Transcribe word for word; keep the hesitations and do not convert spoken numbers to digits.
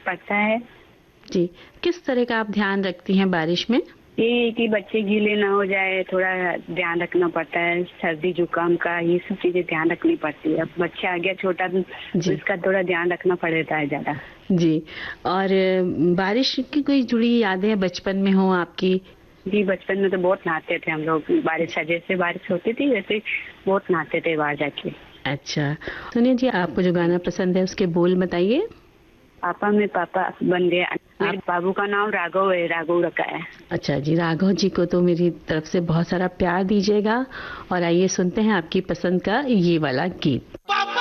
पड़ता है। जी, किस तरह का आप ध्यान रखती हैं बारिश में? ये कि बच्चे गीले ना हो जाए, थोड़ा ध्यान रखना पड़ता है। सर्दी जुकाम का ये सब चीजें ध्यान रखनी पड़ती है। अब बच्चा आ गया छोटा तो इसका थोड़ा ध्यान रखना पड़ता है ज्यादा। जी, और बारिश की कोई जुड़ी यादें बचपन में हो आपकी? जी, बचपन में तो बहुत नहाते थे हम लोग। बारिश जैसे बारिश होती थी वैसे बहुत नहाते थे बाहर जाके। अच्छा, सुनिए जी, आपको जो गाना पसंद है उसके बोल बताइए। पापा में पापा बन गया। मेरे बाबू का नाम राघव है, राघव रखा है। अच्छा जी, राघव जी को तो मेरी तरफ से बहुत सारा प्यार दीजिएगा और आइए सुनते हैं आपकी पसंद का ये वाला गीत।